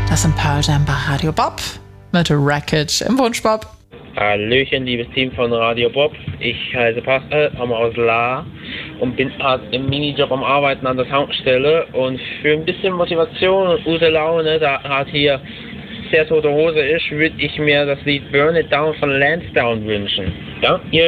Das sind Pearl Jam bei Radio Bob mit Wreckage im Wunschbob. Hallöchen, liebes Team von Radio Bob. Ich heiße Pascal, komme aus La und bin im Minijob am Arbeiten an der Tankstelle. Und für ein bisschen Motivation und gute Laune, da hier sehr tote Hose ist, würde ich mir das Lied Burn It Down von Lansdowne wünschen. Danke.